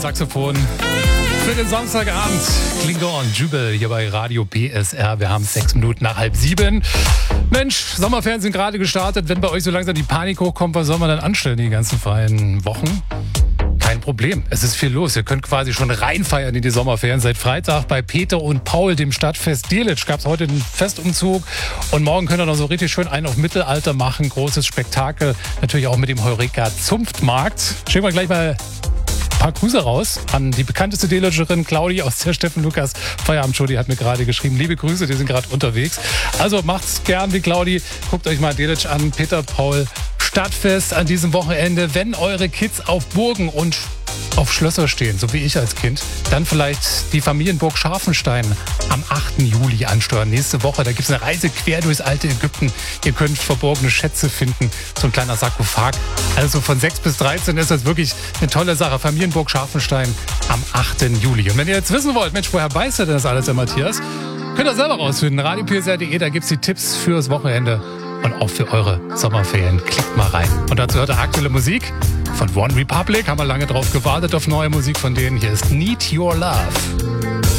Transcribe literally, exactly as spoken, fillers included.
Saxophon für den Samstagabend. Klingon, Jubel hier bei Radio P S R. Wir haben sechs Minuten nach halb sieben. Mensch, Sommerferien sind gerade gestartet. Wenn bei euch so langsam die Panik hochkommt, was soll man dann anstellen die ganzen freien Wochen? Kein Problem, es ist viel los. Ihr könnt quasi schon reinfeiern in die Sommerferien. Seit Freitag bei Peter und Paul, dem Stadtfest Delitzsch, gab es heute einen Festumzug. Und morgen könnt ihr noch so richtig schön einen auf Mittelalter machen. Großes Spektakel, natürlich auch mit dem Heureka Zunftmarkt. Schicken wir gleich mal ein paar Grüße raus an die bekannteste Delitscherin Claudi aus der Steffen Lukas Feierabendshow. Die hat mir gerade geschrieben, liebe Grüße, die sind gerade unterwegs. Also macht's gern wie Claudi. Guckt euch mal Delitzsch an, Peter, Paul, Stadtfest an diesem Wochenende. Wenn eure Kids auf Burgen und auf Schlösser stehen, so wie ich als Kind, dann vielleicht die Familienburg Scharfenstein am achten Juli ansteuern. Nächste Woche, da gibt es eine Reise quer durchs alte Ägypten. Ihr könnt verborgene Schätze finden, so ein kleiner Sarkophag. Also von sechs bis dreizehn ist das wirklich eine tolle Sache. Familienburg Scharfenstein am achten Juli. Und wenn ihr jetzt wissen wollt, Mensch, woher weiß ihr denn das alles, der Matthias? Könnt ihr selber rausfinden. radio p s r punkt d e, da gibt es die Tipps fürs Wochenende und auch für eure Sommerferien. Klickt mal rein. Und dazu hört ihr aktuelle Musik von One Republic. Haben wir lange drauf gewartet auf neue Musik von denen. Hier ist Need Your Love.